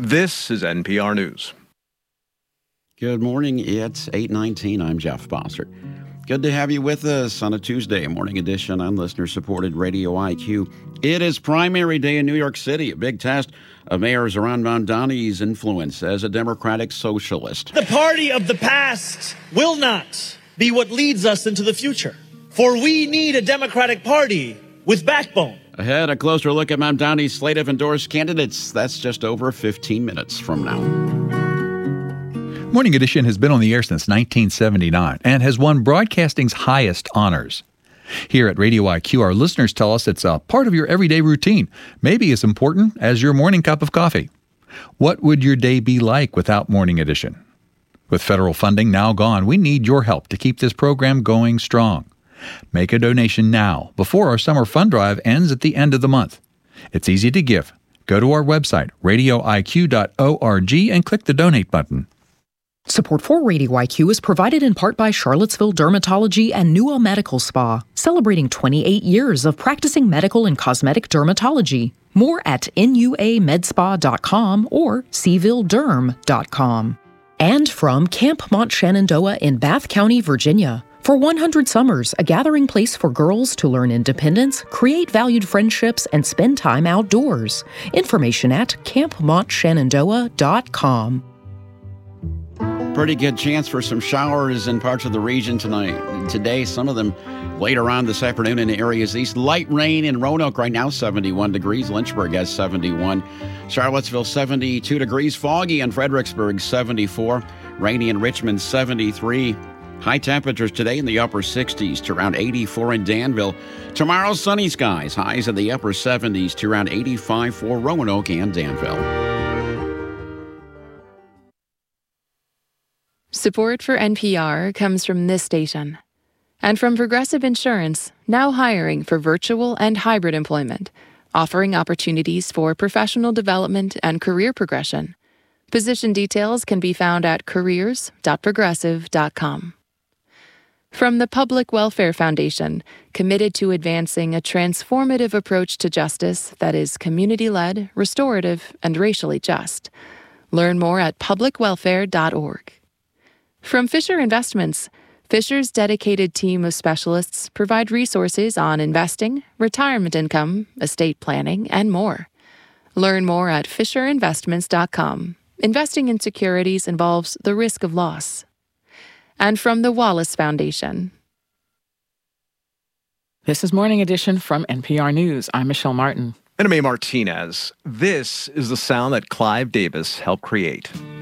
This is NPR News. Good morning. It's 8:19. I'm Jeff Bossert. Good to have you with us on a Tuesday morning edition on listener-supported Radio IQ. It is primary day in New York City, a big test of Mayor Zohran Mamdani's influence as a Democratic socialist. The party of the past will not be what leads us into the future, for we need a Democratic Party with backbone. Ahead, a closer look at Mamdani's slate of endorsed candidates. That's just over 15 minutes from now. Morning Edition has been on the air since 1979 and has won broadcasting's highest honors. Here at Radio IQ, our listeners tell us it's a part of your everyday routine, maybe as important as your morning cup of coffee. What would your day be like without Morning Edition? With federal funding now gone, we need your help to keep this program going strong. Make a donation now, before our summer fund drive ends at the end of the month. It's easy to give. Go to our website, radioiq.org, and click the donate button. Support for Radio IQ is provided in part by Charlottesville Dermatology and Newell Medical Spa, celebrating 28 years of practicing medical and cosmetic dermatology. More at nuamedspa.com or sevillederm.com. And from Camp Mont Shenandoah in Bath County, Virginia. For 100 summers, a gathering place for girls to learn independence, create valued friendships, and spend time outdoors. Information at campmontshenandoah.com. Pretty good chance for some showers in parts of the region tonight. Today, some of them later on this afternoon in areas east. Light rain in Roanoke right now, 71 degrees. Lynchburg has 71. Charlottesville, 72 degrees. Foggy in Fredericksburg, 74. Rainy in Richmond, 73. High temperatures today in the upper 60s to around 84 in Danville. Tomorrow, sunny skies. Highs in the upper 70s to around 85 for Roanoke and Danville. Support for NPR comes from this station and from Progressive Insurance, now hiring for virtual and hybrid employment, offering opportunities for professional development and career progression. Position details can be found at careers.progressive.com. From the Public Welfare Foundation, committed to advancing a transformative approach to justice that is community-led, restorative, and racially just. Learn more at publicwelfare.org. From Fisher Investments, Fisher's dedicated team of specialists provide resources on investing, retirement income, estate planning, and more. Learn more at fisherinvestments.com. Investing in securities involves the risk of loss. And from the Wallace Foundation. This is Morning Edition from NPR News. I'm Michelle Martin. And I'm A. Martinez. This is the sound that Clive Davis helped create.